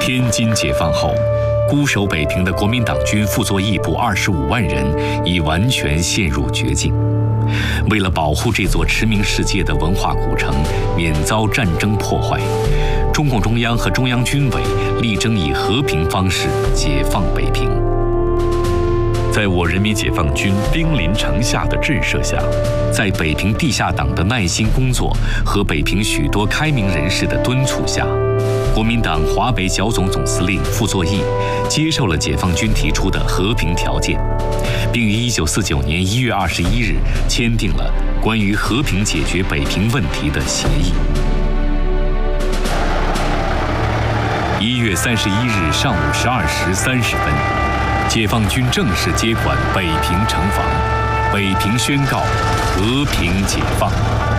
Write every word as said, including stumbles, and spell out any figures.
天津解放后，固守北平的国民党军傅作义部二十五万人已完全陷入绝境。为了保护这座驰名世界的文化古城免遭战争破坏，中共中央和中央军委力争以和平方式解放北平。在我人民解放军兵临城下的震慑下，在北平地下党的耐心工作和北平许多开明人士的敦促下，国民党华北剿总总司令傅作义接受了解放军提出的和平条件，并于一九四九年一月二十一日签订了关于和平解决北平问题的协议。一月三十一日上午十二时三十分，解放军正式接管北平城防，北平宣告和平解放。